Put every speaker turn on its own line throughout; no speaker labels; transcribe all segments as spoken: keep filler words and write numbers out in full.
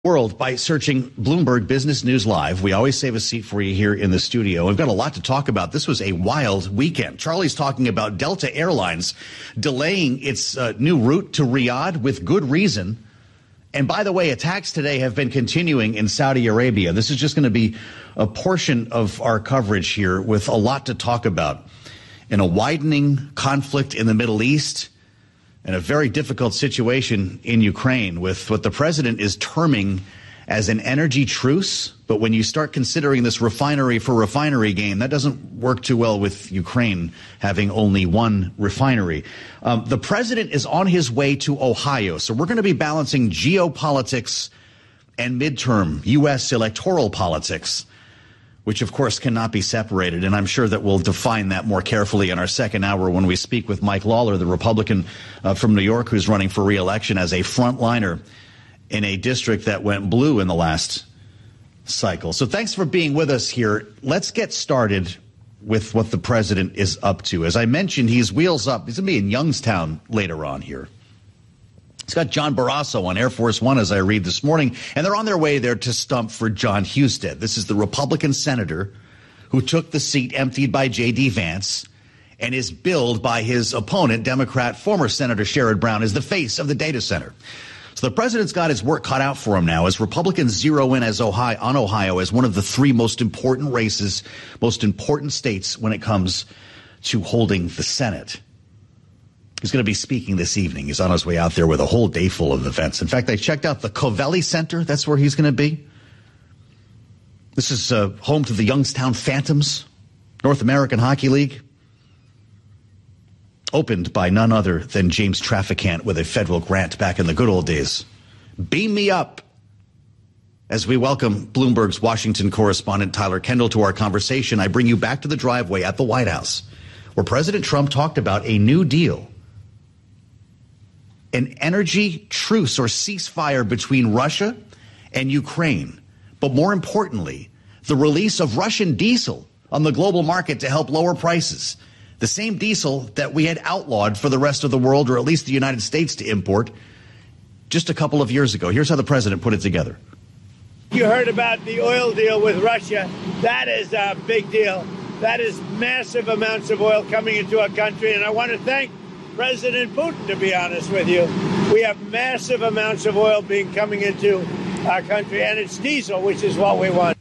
World by searching Bloomberg Business News Live. We always save a seat for you here in the studio. We've got a lot to talk about. This was a wild weekend. Charlie's talking about Delta Airlines delaying its uh, new route to Riyadh with good reason. And by the way, attacks today have been continuing in Saudi Arabia. This is just going to be a portion of our coverage here with a lot to talk about. In a widening conflict in the Middle East, and a very difficult situation in Ukraine with what the president is terming as an energy truce. But when you start considering this refinery for refinery game, that doesn't work too well with Ukraine having only one refinery. Um, the president is on his way to Ohio. So we're going to be balancing geopolitics and midterm U S electoral politics, which, of course, cannot be separated. And I'm sure that we'll define that more carefully in our second hour when we speak with Mike Lawler, the Republican uh, from New York, who's running for re-election as a frontliner in a district that went blue in the last cycle. So thanks for being with us here. Let's get started with what the president is up to. As I mentioned, he's wheels up. He's going to be in Youngstown later on here. It's got John Barrasso on Air Force One, as I read this morning, and they're on their way there to stump for John Husted. This is the Republican senator who took the seat emptied by J D. Vance and is billed by his opponent, Democrat former Senator Sherrod Brown, as the face of the data center. So the president's got his work cut out for him now as Republicans zero in as Ohio, on Ohio as one of the three most important races, most important states when it comes to holding the Senate. He's going to be speaking this evening. He's on his way out there with a whole day full of events. In fact, I checked out the Covelli Center. That's where he's going to be. This is uh, home to the Youngstown Phantoms, North American Hockey League, opened by none other than James Traficant with a federal grant back in the good old days. Beam me up as we welcome Bloomberg's Washington correspondent Tyler Kendall to our conversation. I bring you back to the driveway at the White House, where President Trump talked about a new deal, an energy truce or ceasefire between Russia and Ukraine. But more importantly, the release of Russian diesel on the global market to help lower prices. The same diesel that we had outlawed for the rest of the world, or at least the United States, to import just a couple of years ago. Here's how the president put it together.
You heard about the oil deal with Russia. That is a big deal. That is massive amounts of oil coming into our country. And I want to thank President Putin, to be honest with you. We have massive amounts of oil being coming into our country, and it's diesel, which is what we want.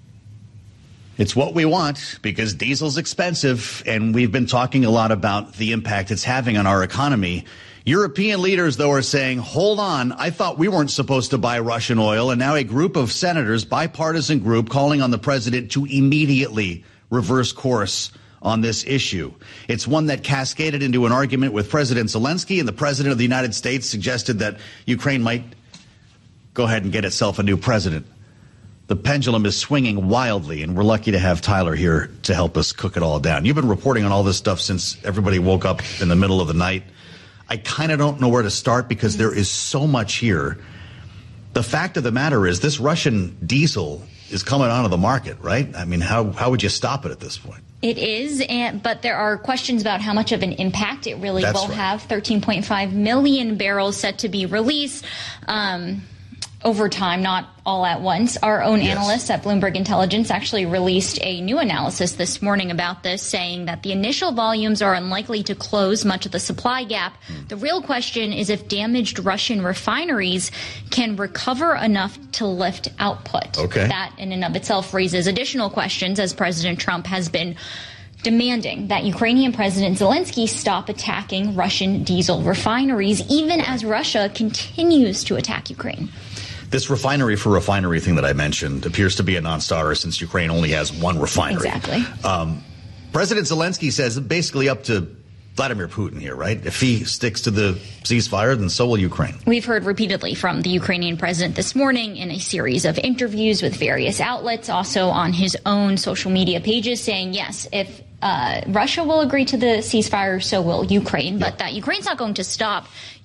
It's what we want because diesel's expensive, and we've been talking a lot about the impact it's having on our economy. European leaders, though, are saying, hold on, I thought we weren't supposed to buy Russian oil, and now a group of senators, bipartisan group, calling on the president to immediately reverse course on this issue. It's one that cascaded into an argument with President Zelensky, and the president of the United States suggested that Ukraine might go ahead and get itself a new president. The pendulum is swinging wildly, and we're lucky to have Tyler here to help us cook it all down. You've been reporting on all this stuff since everybody woke up in the middle of the night. I kind of don't know where to start because there is so much here. The fact of the matter is this Russian diesel is coming onto the market, right? I mean, how, how would you stop it at this point?
It is, and, but there are questions about how much of an impact it really
That's
will
right.
have. thirteen point five million barrels set to be released um, over time, not all at once. Our own yes. analysts at Bloomberg Intelligence actually released a new analysis this morning about this, saying that the initial volumes are unlikely to close much of the supply gap. Mm. The real question is if damaged Russian refineries can recover enough to lift output.
Okay.
That in and of itself raises additional questions, as President Trump has been demanding that Ukrainian President Zelensky stop attacking Russian diesel refineries, even as Russia continues to attack Ukraine.
This refinery for refinery thing that I mentioned appears to be a non-starter since Ukraine only has one refinery.
Exactly.
Um, President Zelensky says basically up to Vladimir Putin here, right? If he sticks to the ceasefire, then so will Ukraine.
We've heard repeatedly from the Ukrainian president this morning in a series of interviews with various outlets, also on his own social media pages, saying, yes, if uh, Russia will agree to the ceasefire, so will Ukraine, but yep. that Ukraine's not going to stop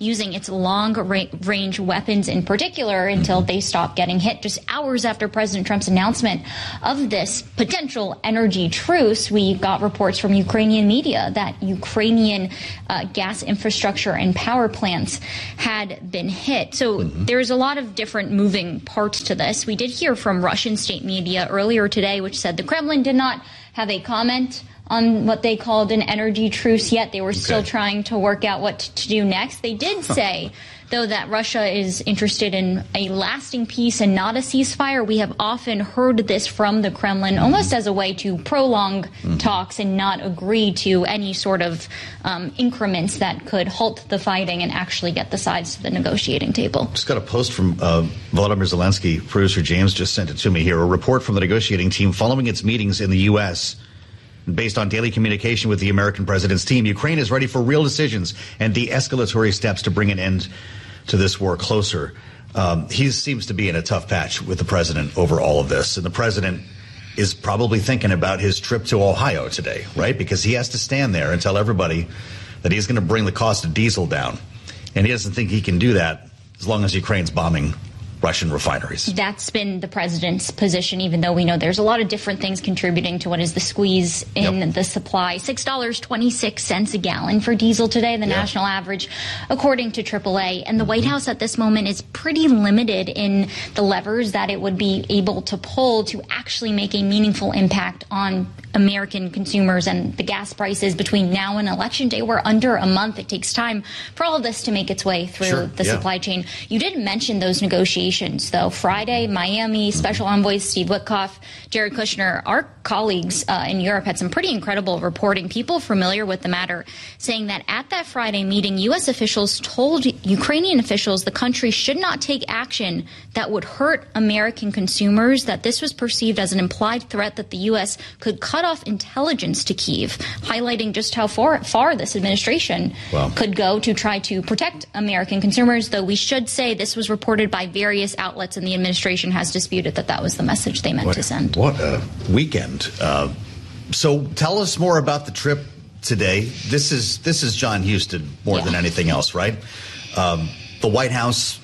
using its long-range weapons in particular until they stop getting hit. Just hours after President Trump's announcement of this potential energy truce, we got reports from Ukrainian media that Ukrainian uh, gas infrastructure and power plants had been hit. So mm-hmm. there's a lot of different moving parts to this. We did hear from Russian state media earlier today, which said the Kremlin did not have a comment on what they called an energy truce yet. They were okay. still trying to work out what to do next. They did say, though, that Russia is interested in a lasting peace and not a ceasefire. We have often heard this from the Kremlin almost as a way to prolong mm-hmm. talks and not agree to any sort of um, increments that could halt the fighting and actually get the sides to the negotiating table.
Just got a post from uh, Volodymyr Zelensky. Producer James just sent it to me here. A report from the negotiating team following its meetings in the U S Based on daily communication with the American president's team, Ukraine is ready for real decisions and de-escalatory steps to bring an end to this war closer. Um, he seems to be in a tough patch with the president over all of this. And the president is probably thinking about his trip to Ohio today, right? Because he has to stand there and tell everybody that he's going to bring the cost of diesel down. And he doesn't think he can do that as long as Ukraine's bombing Russian refineries. That's
been the president's position, even though we know there's a lot of different things contributing to what is the squeeze in yep. the supply. six dollars and twenty-six cents a gallon for diesel today, the yeah. national average, according to triple A. And the mm-hmm. White House at this moment is pretty limited in the levers that it would be able to pull to actually make a meaningful impact on American consumers and the gas prices between now and Election Day. We're under a month. It takes time for all of this to make its way through sure. the yeah. supply chain. You did mention those negotiations, though. Friday, Miami, Special Envoys Steve Witkoff, Jared Kushner, our colleagues uh, in Europe had some pretty incredible reporting, people familiar with the matter, saying that at that Friday meeting, U S officials told Ukrainian officials the country should not take action that would hurt American consumers, that this was perceived as an implied threat that the U S could cut off intelligence to Kyiv, highlighting just how far, far this administration wow. could go to try to protect American consumers, though we should say this was reported by various outlets and the administration has disputed that that was the message they meant
what,
to send.
What a weekend. Uh, so tell us more about the trip today. This is this is John Husted more yeah. than anything else, right? Um, the White House,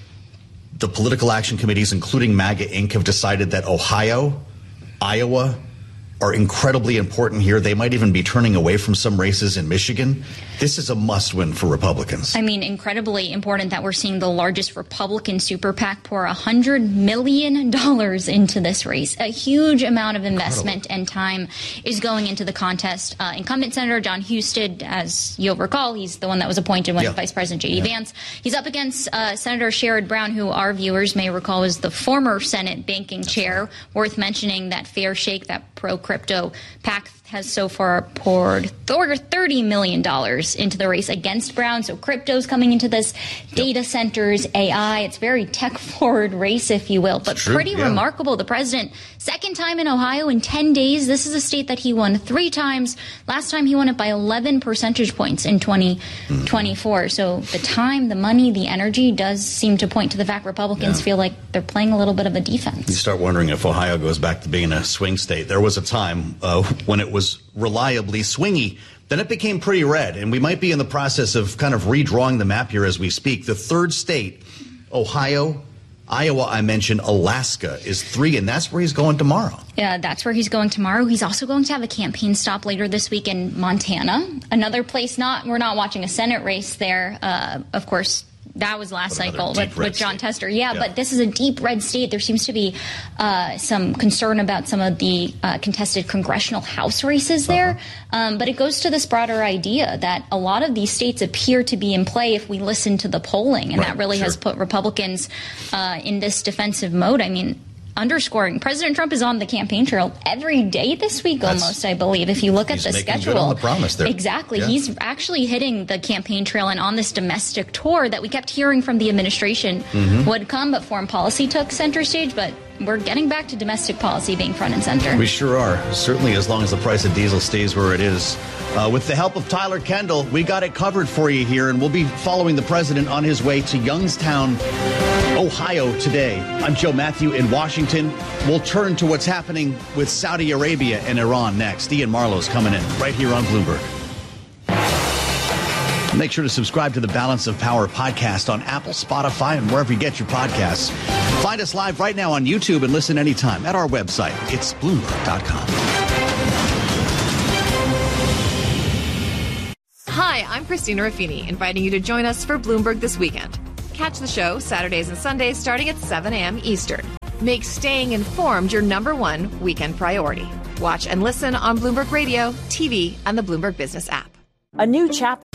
the political action committees, including MAGA Incorporated, have decided that Ohio, Iowa, are incredibly important here. They might even be turning away from some races in Michigan. This is a must-win for Republicans.
I mean, incredibly important that we're seeing the largest Republican super PAC pour one hundred million dollars into this race. A huge amount of investment Incredible. and time is going into the contest. Uh, incumbent Senator John Husted, as you'll recall, he's the one that was appointed when yeah. Vice President J D. Yeah. Vance. He's up against uh, Senator Sherrod Brown, who our viewers may recall was the former Senate banking That's chair. Right. Worth mentioning that Fair Shake, that pro-crypto PAC, has so far poured thirty million dollars into the race against Brown. So crypto's coming into this, yep. data centers, A I. It's a very tech-forward race, if you will, but pretty yeah. remarkable. The president, second time in Ohio in ten days. This is a state that he won three times. Last time he won it by eleven percentage points in twenty twenty-four. Mm. So the time, the money, the energy does seem to point to the fact Republicans yeah. feel like they're playing a little bit of a defense.
You start wondering if Ohio goes back to being a swing state. There was a time uh, when it was was reliably swingy. Then it became pretty red, and we might be in the process of kind of redrawing the map here as we speak. The third state, Ohio, Iowa, I mentioned, Alaska is three, and that's where he's going tomorrow.
Yeah, that's where he's going tomorrow. He's also going to have a campaign stop later this week in Montana, another place. Not we're not watching a Senate race there, uh, of course. That was last cycle with, with John state. Tester. Yeah, yeah, but this is a deep red state. There seems to be uh, some concern about some of the uh, contested congressional House races there. Uh-huh. Um, but it goes to this broader idea that a lot of these states appear to be in play if we listen to the polling. And right, that really sure. has put Republicans uh, in this defensive mode. I mean, underscoring President Trump is on the campaign trail every day this week, That's, almost, I believe, if you look at the schedule.
Good on the promise there.
Exactly.
Yeah.
He's actually hitting the campaign trail and on this domestic tour that we kept hearing from the administration mm-hmm. would come, but foreign policy took center stage. But we're getting back to domestic policy being front and center.
We sure are. Certainly as long as the price of diesel stays where it is. Uh, with the help of Tyler Kendall, we got it covered for you here, and we'll be following the president on his way to Youngstown, Ohio today. I'm Joe Matthew in Washington. We'll turn to what's happening with Saudi Arabia and Iran next. Ian Marlowe's coming in right here on Bloomberg. Make sure to subscribe to the Balance of Power podcast on Apple, Spotify, and wherever you get your podcasts. Find us live right now on YouTube and listen anytime at our website. It's Bloomberg dot com.
Hi, I'm Christina Raffini, inviting you to join us for Bloomberg This Weekend. Catch the show Saturdays and Sundays starting at seven a.m. Eastern. Make staying informed your number one weekend priority. Watch and listen on Bloomberg Radio, T V, and the Bloomberg Business app.
A new chapter